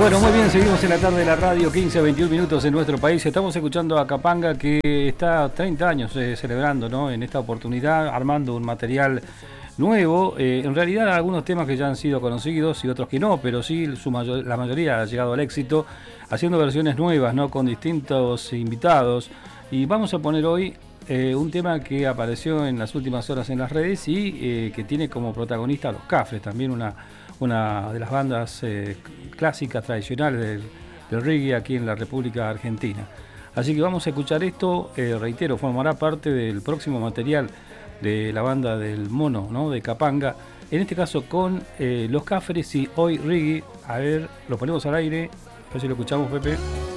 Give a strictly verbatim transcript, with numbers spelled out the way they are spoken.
Bueno, muy bien, seguimos en la tarde de la radio, quince a veintiún minutos en nuestro país. Estamos escuchando a Capanga, que está treinta años eh, celebrando, ¿no? En esta oportunidad, armando un material nuevo. Eh, en realidad, algunos temas que ya han sido conocidos y otros que no, pero sí su mayor, la mayoría ha llegado al éxito, haciendo versiones nuevas, ¿no? Con distintos invitados. Y vamos a poner hoy eh, un tema que apareció en las últimas horas en las redes y eh, que tiene como protagonista a Los Cafres, también una. una de las bandas eh, clásicas, tradicionales del, del reggae aquí en la República Argentina. Así que vamos a escuchar esto, eh, reitero, formará parte del próximo material de la banda del Mono, ¿no? De Capanga, en este caso con eh, Los Cafres y Hoy Reggae. A ver, lo ponemos al aire, a ver si lo escuchamos, Pepe.